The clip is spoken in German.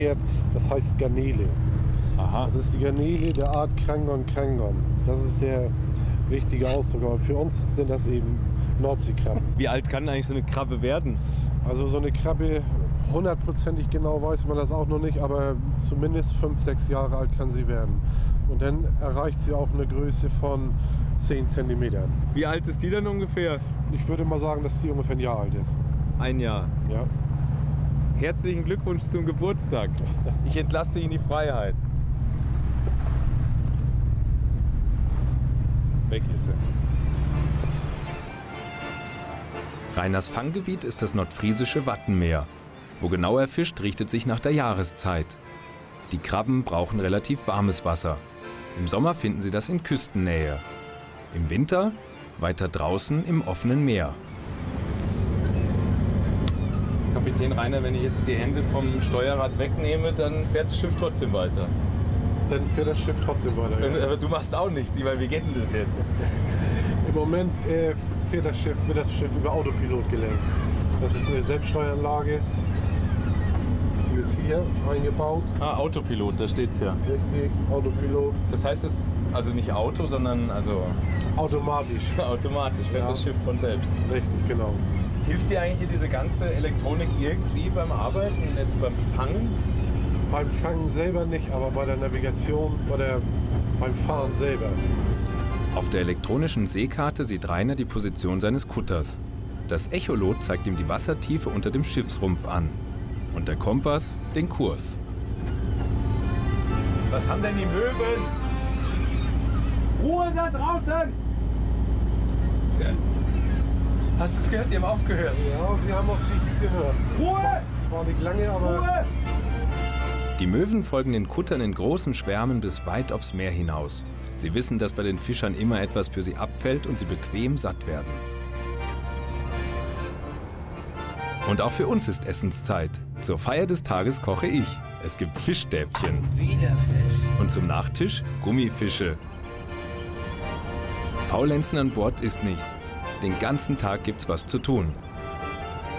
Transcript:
Das heißt Garnele. Aha. Das ist die Garnele der Art Krangon krangon. Das ist der richtige Ausdruck. Aber für uns sind das eben Nordseekrabben. Wie alt kann eigentlich so eine Krabbe werden? Also so eine Krabbe, hundertprozentig genau weiß man das auch noch nicht, aber zumindest 5, 6 Jahre alt kann sie werden. Und dann erreicht sie auch eine Größe von 10 cm. Wie alt ist die dann ungefähr? Ich würde mal sagen, dass die ungefähr ein Jahr alt ist. Ein Jahr. Ja. Herzlichen Glückwunsch zum Geburtstag. Ich entlasse dich in die Freiheit. Weg ist sie. Rainers Fanggebiet ist das nordfriesische Wattenmeer. Wo genau er fischt, richtet sich nach der Jahreszeit. Die Krabben brauchen relativ warmes Wasser. Im Sommer finden sie das in Küstennähe. Im Winter weiter draußen im offenen Meer. Kapitän Rainer, wenn ich jetzt die Hände vom Steuerrad wegnehme, dann fährt das Schiff trotzdem weiter. Dann fährt das Schiff trotzdem weiter. Ja. Aber du machst auch nichts, weil wie geht denn das jetzt? Im Moment wird das Schiff über Autopilot gelenkt. Das ist eine Selbststeueranlage. Die ist hier eingebaut. Ah, Autopilot, da steht's ja. Richtig, Autopilot. Das heißt, es also nicht Auto, sondern also Automatisch. automatisch fährt das Schiff von selbst. Richtig, genau. Hilft dir eigentlich diese ganze Elektronik irgendwie beim Arbeiten, jetzt beim Fangen? Beim Fangen selber nicht, aber bei der Navigation, beim Fahren selber. Auf der elektronischen Seekarte sieht Rainer die Position seines Kutters. Das Echolot zeigt ihm die Wassertiefe unter dem Schiffsrumpf an. Und der Kompass den Kurs. Was haben denn die Möwen? Ruhe da draußen! Hast du es gehört? Die haben aufgehört. Ja, sie haben auf sich gehört. Ruhe! Es war nicht lange, aber... Ruhe! Die Möwen folgen den Kuttern in großen Schwärmen bis weit aufs Meer hinaus. Sie wissen, dass bei den Fischern immer etwas für sie abfällt und sie bequem satt werden. Und auch für uns ist Essenszeit. Zur Feier des Tages koche ich. Es gibt Fischstäbchen. Wieder Fisch. Und zum Nachtisch Gummifische. Faulenzen an Bord ist nicht. Den ganzen Tag gibt's was zu tun.